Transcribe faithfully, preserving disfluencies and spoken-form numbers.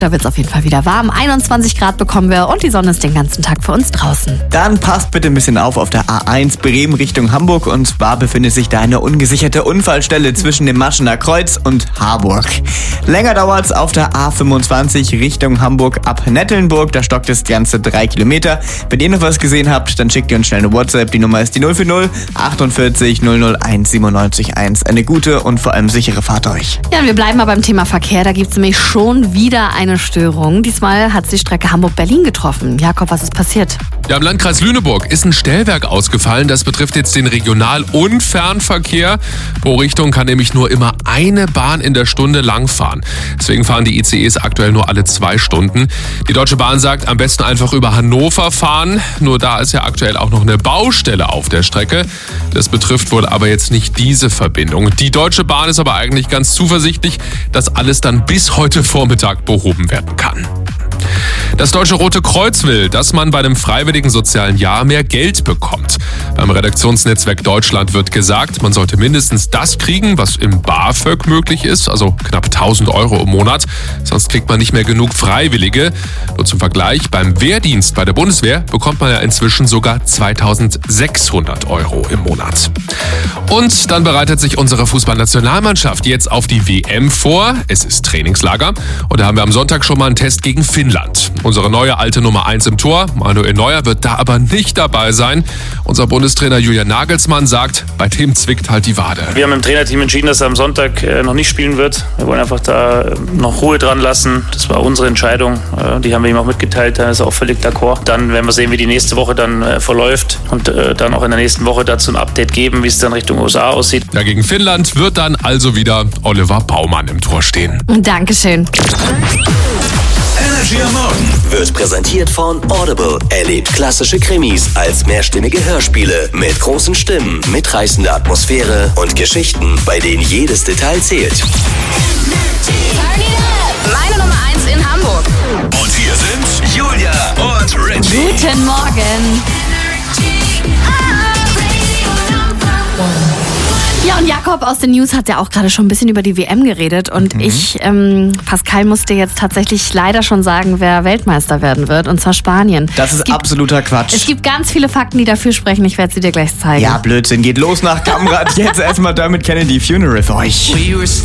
Da wird es auf jeden Fall wieder warm. einundzwanzig Grad bekommen wir und die Sonne ist den ganzen Tag für uns draußen. Dann passt bitte ein bisschen auf auf der A eins Bremen Richtung Hamburg. Und zwar befindet sich da eine ungesicherte Unfallstelle zwischen dem Maschener Kreuz und Harburg. Länger dauert's auf der A fünfundzwanzig Richtung Hamburg ab Nettelnburg. Da stockt das Ganze drei Kilometer. Wenn ihr noch was gesehen habt, dann schickt ihr uns schnell eine WhatsApp. Die Nummer ist die null vier null achtundvierzig null null eins siebenundneunzig eins. Eine gute und vor allem sichere Fahrt euch. Ja, und wir bleiben mal beim Thema Verkehr. Da gibt es nämlich schon wieder eine Störung. Diesmal hat es die Strecke Hamburg-Berlin getroffen. Jakob, was ist passiert? Ja, im Landkreis Lüneburg ist ein Stellwerk ausgefallen. Das betrifft jetzt den Regional- und Fernverkehr. Pro Richtung kann nämlich nur immer eine Bahn in der Stunde langfahren. Deswegen fahren die I C Es aktuell nur alle zwei Stunden. Die Deutsche Bahn sagt, am besten einfach über Hannover fahren. Nur da ist ja aktuell auch noch eine Baustelle auf der Strecke. Das betrifft wohl aber jetzt nicht diese Verbindung. Die Deutsche Bahn ist aber eigentlich ganz zuversichtlich, dass alles dann bis heute Vormittag behoben werden kann. Das Deutsche Rote Kreuz will, dass man bei einem freiwilligen sozialen Jahr mehr Geld bekommt. Beim Redaktionsnetzwerk Deutschland wird gesagt, man sollte mindestens das kriegen, was im BAföG möglich ist, also knapp tausend Euro im Monat. Sonst kriegt man nicht mehr genug Freiwillige. Nur zum Vergleich, beim Wehrdienst bei der Bundeswehr bekommt man ja inzwischen sogar zweitausendsechshundert Euro im Monat. Und dann bereitet sich unsere Fußballnationalmannschaft jetzt auf die W M vor. Es ist Trainingslager und da haben wir am Sonntag schon mal einen Test gegen Finnland. Unsere neue alte Nummer eins im Tor, Manuel Neuer, wird da aber nicht dabei sein. Unser Bundestrainer Julian Nagelsmann sagt, bei dem zwickt halt die Wade. Wir haben im Trainerteam entschieden, dass er am Sonntag noch nicht spielen wird. Wir wollen einfach da noch Ruhe dran lassen. Das war unsere Entscheidung. Die haben wir ihm auch mitgeteilt, da ist er auch völlig d'accord. Dann werden wir sehen, wie die nächste Woche dann verläuft und dann auch in der nächsten Woche dazu ein Update geben, wie es dann Richtung U S A aussieht. Ja, gegen Finnland wird dann also wieder Oliver Baumann im Tor stehen. Dankeschön. Energy am Morgen wird präsentiert von Audible. Erlebt klassische Krimis als mehrstimmige Hörspiele mit großen Stimmen, mitreißender Atmosphäre und Geschichten, bei denen jedes Detail zählt. Meine Nummer eins in Hamburg. Und hier sind Julia und Richie. Guten Morgen. Ja, und Jakob aus den News hat ja auch gerade schon ein bisschen über die W M geredet. Und mhm. ich, ähm, Pascal, musste jetzt tatsächlich leider schon sagen, wer Weltmeister werden wird. Und zwar Spanien. Das ist gibt, absoluter Quatsch. Es gibt ganz viele Fakten, die dafür sprechen. Ich werde sie dir gleich zeigen. Ja, Blödsinn. Geht los nach Kamrad. Jetzt erstmal Dermot Kennedy Funeral für euch.